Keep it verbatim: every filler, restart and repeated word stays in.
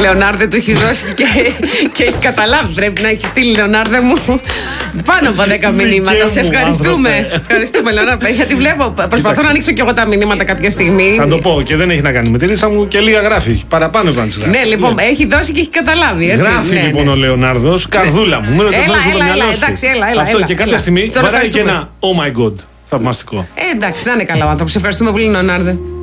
Λεωνάρδε, του έχει δώσει και, και έχει καταλάβει. Πρέπει να έχει στείλει, Λεωνάρδε μου, πάνω από δέκα μηνύματα. Σε ευχαριστούμε. Ευχαριστούμε, Λεωνάρδε. Γιατί βλέπω, προσπαθώ να ανοίξω κι εγώ τα μηνύματα κάποια στιγμή. Θα το πω και δεν έχει να κάνει με τη Ρίσα μου και λίγα γράφει. Παραπάνω από τις γράφει. Ναι, λοιπόν, έχει δώσει και έχει καταλάβει. Έτσι. Γράφει ναι, λοιπόν ναι. ο Λεωνάρδος, καρδούλα μου. Μην ρωτάτε το μυαλό σου. Εντάξει, έλα, έλα. Αυτό έλα, και κάποια έλα. στιγμή Τώρα βαράει και ευχαριστούμε. ένα Oh my God. Θαυμαστικό. Ε, εντάξει, να είναι καλά ο άνθρωπος. Ευχαριστούμε πολύ, Λεωνάρδε.